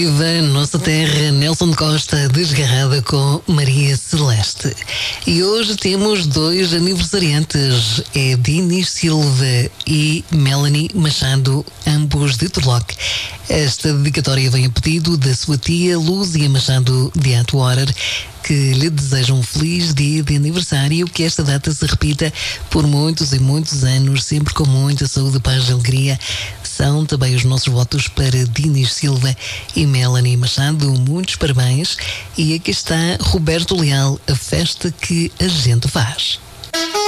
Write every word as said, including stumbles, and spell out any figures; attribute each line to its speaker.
Speaker 1: Viva Nossa Terra, Nelson Costa, desgarrada com Maria Celeste. E hoje temos dois aniversariantes, é Dinis Silva e Melanie Machado, ambos de Turlock. Esta dedicatória vem a pedido da sua tia Lúcia Machado de Atwater, que lhe deseja um feliz dia de aniversário, que esta data se repita por muitos e muitos anos, sempre com muita saúde, paz e alegria. São também os nossos votos para Dinis Silva e Melanie Machado. Muitos parabéns. E aqui está Roberto Leal, a festa que a gente faz.